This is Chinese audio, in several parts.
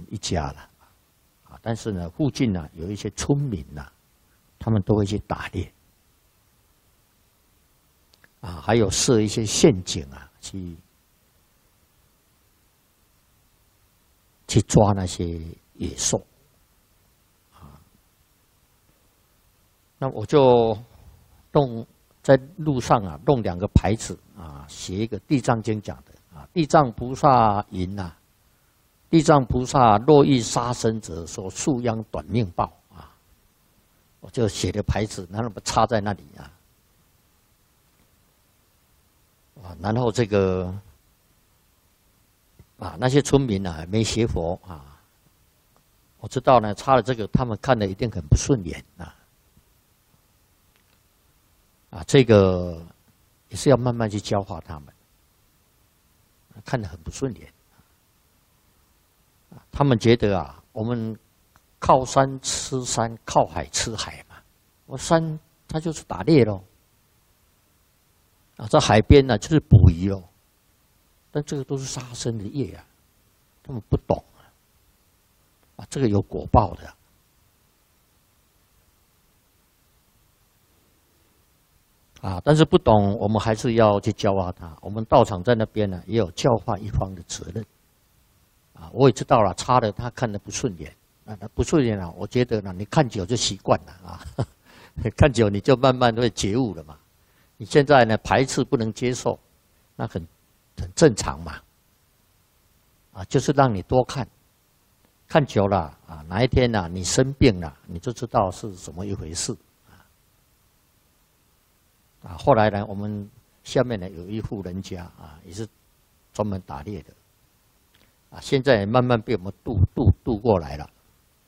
一家了，啊，但是呢，附近呢有一些村民呐，他们都会去打猎，啊，还有设一些陷阱啊，去抓那些野兽，啊，那我就在路上啊弄2个牌子啊，写一个《地藏经》讲的啊，地藏菩萨云呐，地藏菩萨若遇杀生者，说树殃短命报啊，我就写的牌子，然后插在那里啊，然后这个。啊，那些村民啊，没学佛啊，我知道呢，插了这个，他们看了一定很不顺眼啊。啊，这个也是要慢慢去教化他们，看得很不顺眼。他们觉得啊，我们靠山吃山，靠海吃海嘛。我山它就是打猎咯，啊，在海边呢就是捕鱼咯。但这个都是杀生的业啊，他们不懂啊，这个有果报的啊，但是不懂，我们还是要去教化他。我们道场在那边呢，也有教化一方的责任啊。我也知道了，差的他看得不顺眼啊，他不顺眼啊，我觉得呢，你看久就习惯了啊，看久你就慢慢会觉悟了嘛。你现在呢排斥不能接受，那很正常嘛，啊，就是让你多看，看久了啊，哪一天啊你生病了，你就知道是怎么一回事啊。后来呢，我们下面呢有一户人家啊，也是专门打猎的，啊，现在慢慢被我们渡过来了，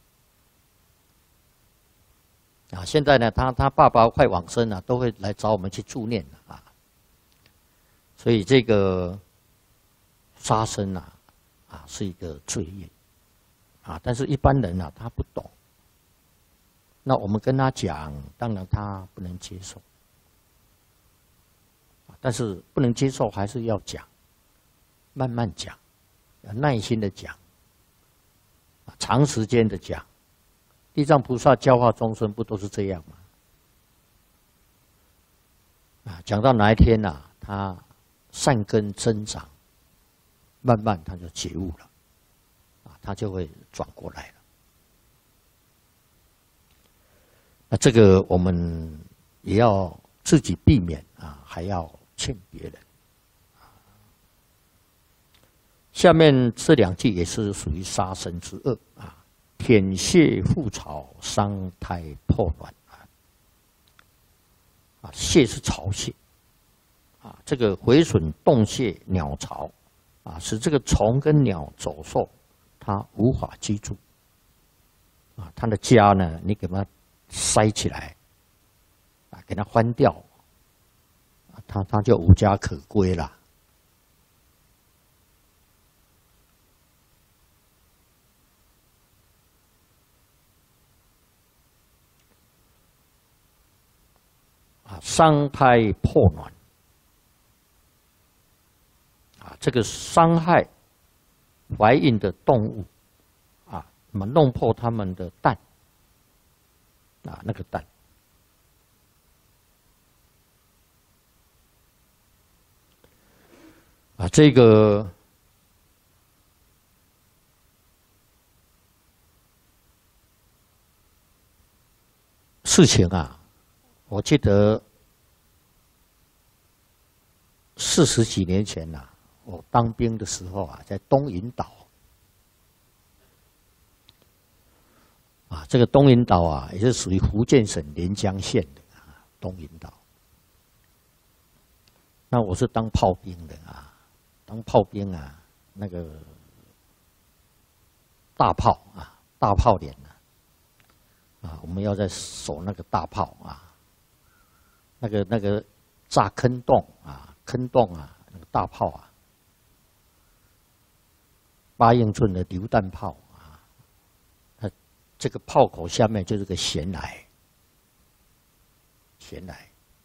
啊，现在呢他爸爸快往生了，都会来找我们去助念了啊。所以这个杀生啊，是一个罪业啊，但是一般人啊他不懂，那我们跟他讲，当然他不能接受，但是不能接受还是要讲，慢慢讲，要耐心的讲，长时间的讲。地藏菩萨教化众生不都是这样吗？啊，讲到哪一天啊，他善根增长，慢慢他就觉悟了，啊，他就会转过来了。那这个我们也要自己避免啊，还要劝别人。下面这2句也是属于杀生之恶啊，舔血覆巢，伤胎破卵啊，泄是巢穴。啊，这个毁损洞穴鸟巢，啊，使这个虫跟鸟走兽，它无法居住。啊，它的家呢，你给它塞起来，啊，给它翻掉，啊，它就无家可归了。啊，伤胎破卵。这个伤害怀孕的动物啊，那么弄破它们的蛋啊，那个蛋啊，这个事情啊，我记得40几年前呐，我当兵的时候啊，在东引岛啊，这个东引岛啊，也是属于福建省连江县的啊，东引岛。那我是当炮兵的啊，当炮兵啊，那个大炮啊，大炮连啊，我们要在守那个大炮啊，那个炸坑洞啊，那个大炮啊，8英寸的榴弹炮啊，它这个炮口下面就是个悬崖，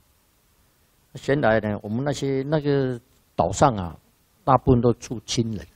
悬崖呢，我们那个岛上啊，大部分都住亲人